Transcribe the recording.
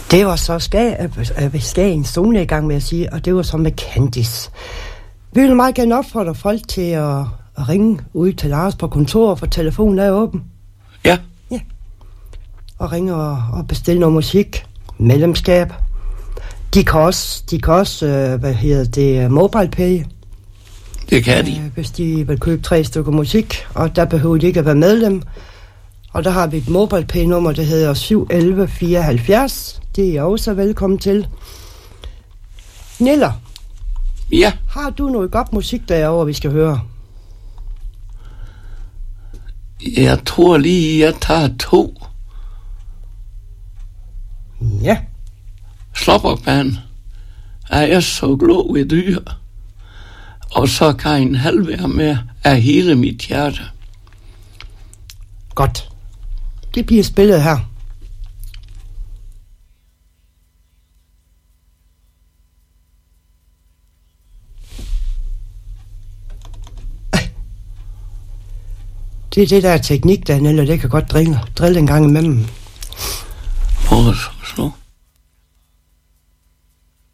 Det var så Skagens solnedgang, med at sige, og det var så med Candice. Vi vil meget gerne opfordre folk til at ringe ud til Lars på kontoret, for telefonen er åben. Ja. Ja. Og ringe og bestille noget musik, medlemskab. De kan også MobilePay. Det kan de. Hvis de vil købe 3 stykker musik, og der behøver de ikke at være medlem. Og der har vi et MobilePay-nummer, der hedder 71174. Det er også velkommen til. Niller. Ja. Har du noget godt musik derovre, vi skal høre? Jeg tror lige, jeg tager 2. Ja. Slåbrokband. Er jeg så glå ved dyr. Og så kan en halv være med af hele mit hjerte. Godt. Det bliver spillet her. Det er det der teknik, Daniel, og det kan godt drille en gang imellem. Vores